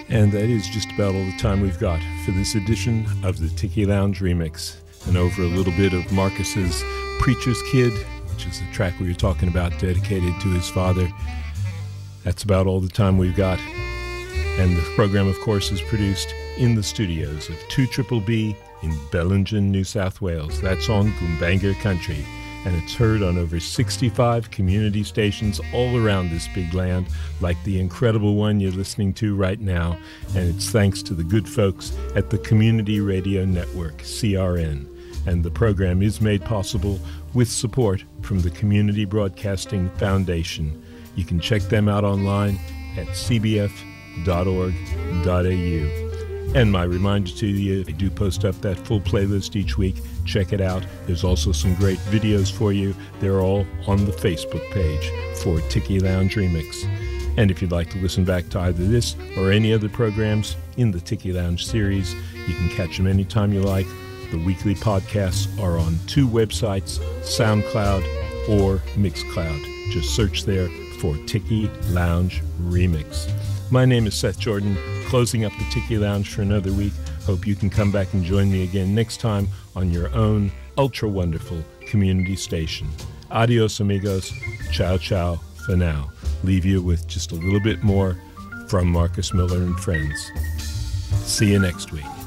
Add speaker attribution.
Speaker 1: And that is just about all the time we've got for this edition of the Tiki Lounge Remix. And over a little bit of Marcus's Preacher's Kid, which is the track we were talking about dedicated to his father. That's about all the time we've got. And the program, of course, is produced in the studios of 2BBB in Bellingen, New South Wales. That's on Gumbaynggirr country. And it's heard on over 65 community stations all around this big land, like the incredible one you're listening to right now. And it's thanks to the good folks at the Community Radio Network, CRN. And the program is made possible with support from the Community Broadcasting Foundation. You can check them out online at cbf.org.au. And my reminder to you, I do post up that full playlist each week. Check it out. There's also some great videos for you. They're all on the Facebook page for Tiki Lounge Remix. And if you'd like to listen back to either this or any other programs in the Tiki Lounge series, you can catch them anytime you like. The weekly podcasts are on 2 websites, SoundCloud or Mixcloud. Just search there for Tiki Lounge Remix. My name is Seth Jordan, closing up the Tiki Lounge for another week. Hope you can come back and join me again next time on your own ultra-wonderful community station. Adios, amigos. Ciao, ciao for now. Leave you with just a little bit more from Marcus Miller and Friends. See you next week.